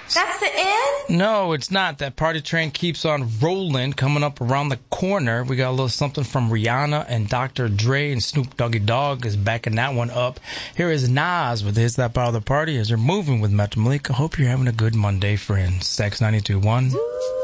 That's the end? No, it's not. That party train keeps on rolling. Coming up around the corner, we got a little something from Rihanna and Dr. Dre, and Snoop Doggy Dogg is backing that one up. Here is Nas with Is That Part of the Party as you're moving with Matt Malik. I hope you're having a good Monday, friends. Sex 92.1.